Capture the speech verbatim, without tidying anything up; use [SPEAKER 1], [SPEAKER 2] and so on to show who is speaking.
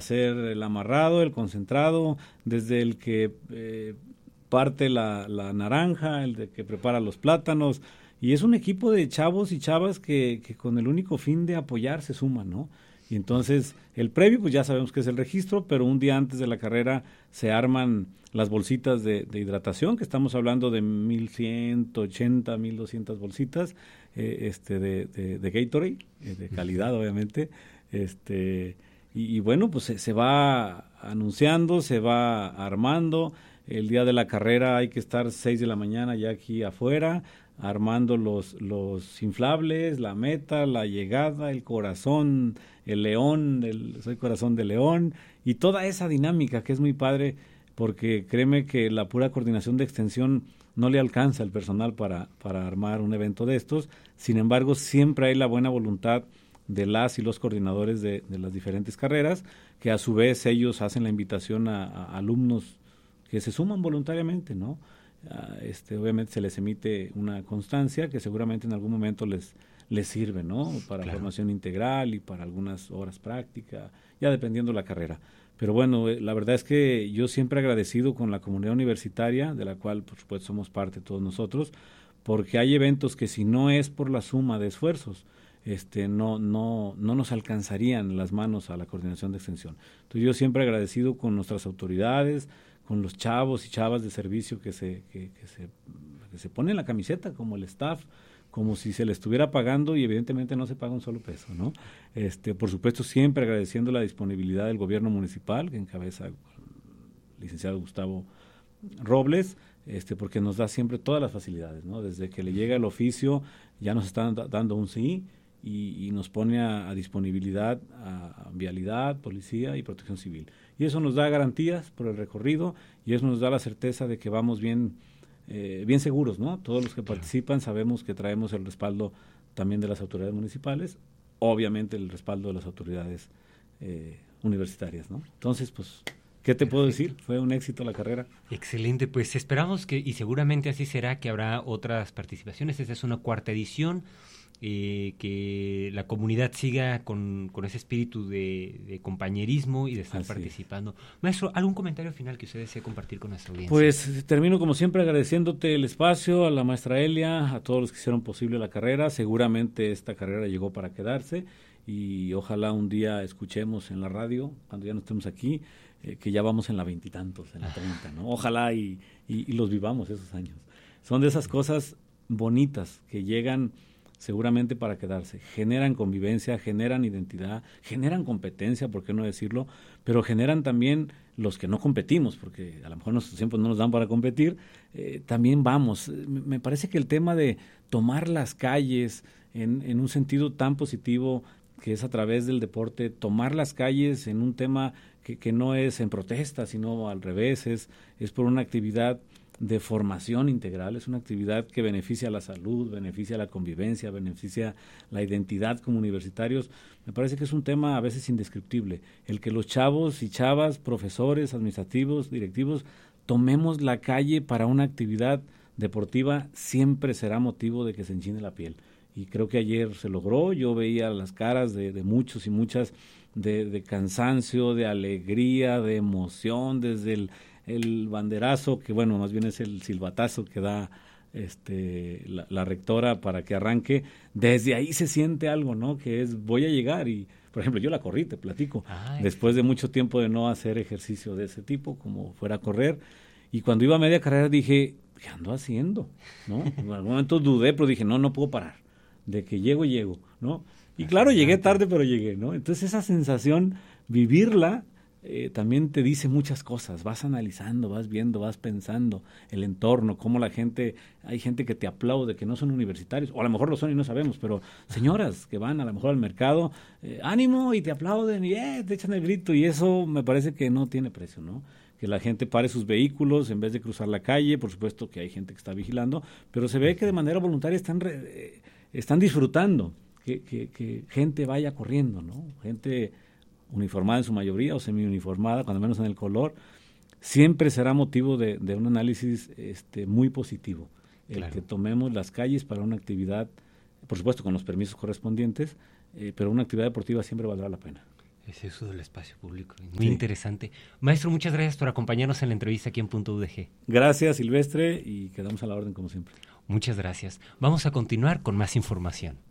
[SPEAKER 1] hacer el amarrado, el concentrado, desde el que eh, parte la, la naranja, el de que prepara los plátanos, y es un equipo de chavos y chavas que, que con el único fin de apoyar se suman, ¿no? Y entonces el previo, pues ya sabemos que es el registro, pero un día antes de la carrera se arman las bolsitas de, de hidratación, que estamos hablando de mil ciento ochenta, mil doscientas bolsitas eh, este de, de, de Gatorade, eh, de calidad obviamente, este y, y bueno, pues se, se va anunciando, se va armando. El día de la carrera hay que estar seis de la mañana ya aquí afuera, armando los, los inflables, la meta, la llegada, el corazón, el león, el, soy corazón de león, y toda esa dinámica que es muy padre, porque créeme que la pura coordinación de extensión no le alcanza al personal para, para armar un evento de estos. Sin embargo, siempre hay la buena voluntad de las y los coordinadores de, de las diferentes carreras, que a su vez ellos hacen la invitación a, a alumnos que se suman voluntariamente, ¿no? Uh, este, obviamente se les emite una constancia que seguramente en algún momento les, les sirve, ¿no? Para claro. Formación integral y para algunas horas prácticas, ya dependiendo la carrera. Pero bueno, eh, la verdad es que yo siempre agradecido con la comunidad universitaria, de la cual por supuesto somos parte todos nosotros, porque hay eventos que si no es por la suma de esfuerzos, este, no, no, no nos alcanzarían las manos a la coordinación de extensión. Entonces yo siempre agradecido con nuestras autoridades, con los chavos y chavas de servicio que se, que, que se, que se ponen la camiseta, como el staff, como si se le estuviera pagando, y evidentemente no se paga un solo peso, ¿no? Este, por supuesto, siempre agradeciendo la disponibilidad del gobierno municipal, que encabeza el licenciado Gustavo Robles, este, porque nos da siempre todas las facilidades, ¿no? Desde que le llega el oficio, ya nos están da, dando un sí, y, y nos pone a, a disponibilidad a, a vialidad, policía y protección civil. Y eso nos da garantías por el recorrido, y eso nos da la certeza de que vamos bien, eh, bien seguros, ¿no? Todos los que participan sabemos que traemos el respaldo también de las autoridades municipales, obviamente el respaldo de las autoridades eh, universitarias, ¿no? Entonces, pues, ¿qué te Perfecto. Puedo decir? Fue un éxito la carrera.
[SPEAKER 2] Excelente, pues esperamos que, y seguramente así será, que habrá otras participaciones. Esta es una cuarta edición. Eh, que la comunidad siga con, con ese espíritu de, de compañerismo y de estar Así participando. Es. Maestro, ¿algún comentario final que usted desee compartir con nuestra audiencia?
[SPEAKER 1] Pues termino como siempre agradeciéndote el espacio, a la maestra Elia, a todos los que hicieron posible la carrera. Seguramente esta carrera llegó para quedarse, y ojalá un día escuchemos en la radio, cuando ya no estemos aquí, eh, que ya vamos en la veintitantos, en la treinta, ¿no? Ojalá y, y, y los vivamos esos años. Son de esas cosas bonitas que llegan seguramente para quedarse, generan convivencia, generan identidad, generan competencia, ¿por qué no decirlo? Pero generan también los que no competimos, porque a lo mejor nuestros tiempos no nos dan para competir, eh, también vamos. Me parece que el tema de tomar las calles en, en un sentido tan positivo, que es a través del deporte, tomar las calles en un tema que, que no es en protesta, sino al revés, es, es por una actividad de formación integral, es una actividad que beneficia a la salud, beneficia a la convivencia, beneficia la identidad como universitarios. Me parece que es un tema a veces indescriptible, el que los chavos y chavas, profesores, administrativos, directivos, tomemos la calle para una actividad deportiva, siempre será motivo de que se enchine la piel. Y creo que ayer se logró. Yo veía las caras de, de muchos y muchas de, de cansancio, de alegría, de emoción, desde el el banderazo, que bueno, más bien es el silbatazo que da este la, la rectora para que arranque, desde ahí se siente algo, ¿no? Que es, voy a llegar. Y, por ejemplo, yo la corrí, te platico, Ay. después de mucho tiempo de no hacer ejercicio de ese tipo, como fuera a correr, y cuando iba a media carrera dije, ¿qué ando haciendo? ¿No? En algún momento dudé, pero dije, no, no puedo parar, de que llego, llego, ¿no? Y claro, llegué tarde, pero llegué, ¿no? Entonces esa sensación, vivirla, Eh, también te dice muchas cosas, vas analizando, vas viendo, vas pensando el entorno, cómo la gente, hay gente que te aplaude, que no son universitarios, o a lo mejor lo son y no sabemos, pero señoras que van a lo mejor al mercado, eh, ánimo, y te aplauden, y eh, te echan el grito, y eso me parece que no tiene precio, ¿no? Que la gente pare sus vehículos en vez de cruzar la calle, por supuesto que hay gente que está vigilando, pero se ve que de manera voluntaria están, re, eh, están disfrutando, que, que, que gente vaya corriendo, ¿no? Gente uniformada en su mayoría o semi-uniformada, cuando menos en el color, siempre será motivo de, de un análisis este, muy positivo. El claro. que tomemos las calles para una actividad, por supuesto con los permisos correspondientes, eh, pero una actividad deportiva siempre valdrá la pena.
[SPEAKER 2] Ese uso del espacio público, muy
[SPEAKER 1] sí.
[SPEAKER 2] interesante. Maestro, muchas gracias por acompañarnos en la entrevista aquí en Punto U D G.
[SPEAKER 1] Gracias, Silvestre, y quedamos a la orden como siempre.
[SPEAKER 2] Muchas gracias. Vamos a continuar con más información.